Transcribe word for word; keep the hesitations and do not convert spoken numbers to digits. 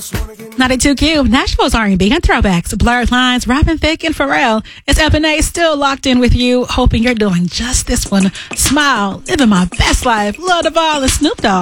ninety-two Q, Nashville's R and B and throwbacks, Blurred Lines, Robin Thicke, and Pharrell. It's Ebony, still locked in with you, hoping you're doing just this one. Smile, living my best life, Lil Duval and Snoop Dogg.